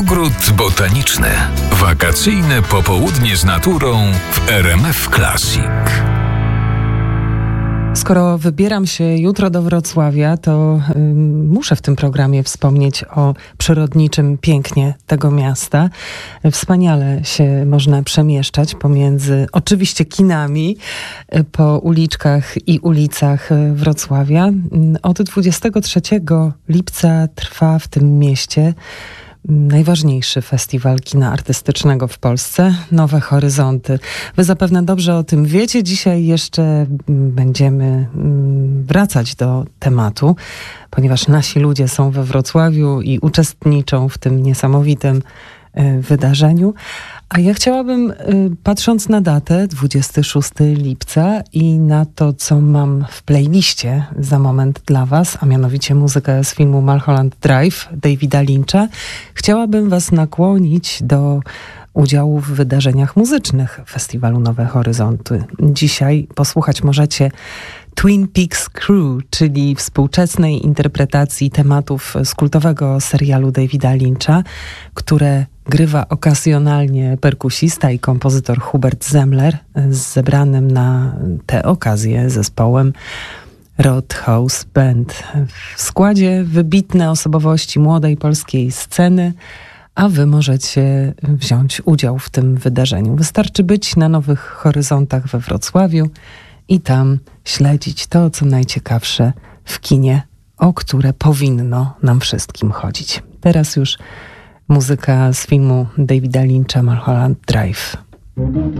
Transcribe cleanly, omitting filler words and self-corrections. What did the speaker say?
Ogród botaniczny. Wakacyjne popołudnie z naturą w RMF Classic. Skoro wybieram się jutro do Wrocławia, to muszę w tym programie wspomnieć o przyrodniczym pięknie tego miasta. Wspaniale się można przemieszczać pomiędzy oczywiście kinami po uliczkach i ulicach Wrocławia. Od 23 lipca trwa w tym mieście najważniejszy festiwal kina artystycznego w Polsce, Nowe Horyzonty. Wy zapewne dobrze o tym wiecie. Dzisiaj jeszcze będziemy wracać do tematu, ponieważ nasi ludzie są we Wrocławiu i uczestniczą w tym niesamowitym wydarzeniu. A ja chciałabym, patrząc na datę 26 lipca i na to, co mam w playliście za moment dla was, a mianowicie muzykę z filmu Mulholland Drive Davida Lyncha, chciałabym was nakłonić do udziału w wydarzeniach muzycznych festiwalu Nowe Horyzonty. Dzisiaj posłuchać możecie Twin Peaks Crew, czyli współczesnej interpretacji tematów z kultowego serialu Davida Lyncha, które grywa okazjonalnie perkusista i kompozytor Hubert Zemler z zebranym na tę okazję zespołem Roadhouse Band. W składzie wybitne osobowości młodej polskiej sceny, a wy możecie wziąć udział w tym wydarzeniu. Wystarczy być na Nowych Horyzontach we Wrocławiu i tam śledzić to, co najciekawsze w kinie, o które powinno nam wszystkim chodzić. Teraz już muzyka z filmu Davida Lyncha Mulholland Drive.